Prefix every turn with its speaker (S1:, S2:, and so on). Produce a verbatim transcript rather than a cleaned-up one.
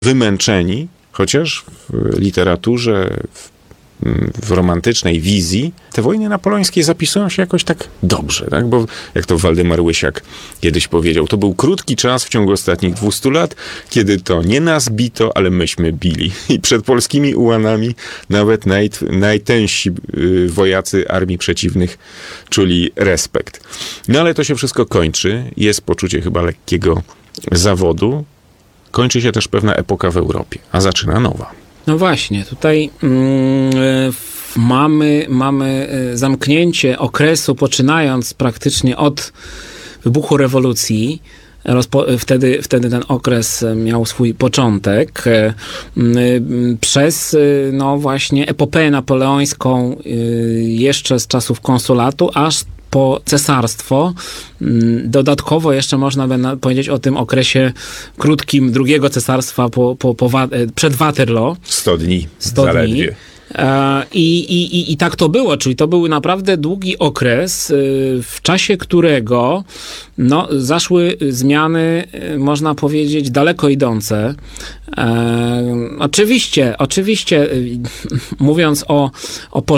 S1: wymęczeni, chociaż w literaturze, w, w romantycznej wizji, te wojny napoleońskie zapisują się jakoś tak dobrze, tak? Bo jak to Waldemar Łysiak kiedyś powiedział, to był krótki czas w ciągu ostatnich dwustu lat, kiedy to nie nas bito, ale myśmy bili. I przed polskimi ułanami nawet naj, najtężsi y, wojacy armii przeciwnych czuli respekt. No ale to się wszystko kończy. Jest poczucie chyba lekkiego zawodu. Kończy się też pewna epoka w Europie, a zaczyna nowa.
S2: No właśnie, tutaj mm, mamy, mamy zamknięcie okresu, poczynając praktycznie od wybuchu rewolucji. Rozpo, wtedy, wtedy ten okres miał swój początek. Przez, no właśnie, epopeję napoleońską jeszcze z czasów konsulatu, aż po cesarstwo. Dodatkowo jeszcze można by powiedzieć o tym okresie krótkim drugiego cesarstwa po, po, po, przed Waterloo.
S1: sto dni
S2: sto
S1: zaledwie.
S2: Dni. I, i, i, I tak to było, czyli to był naprawdę długi okres, w czasie którego no, zaszły zmiany, można powiedzieć, daleko idące. E, oczywiście, oczywiście, mówiąc o, o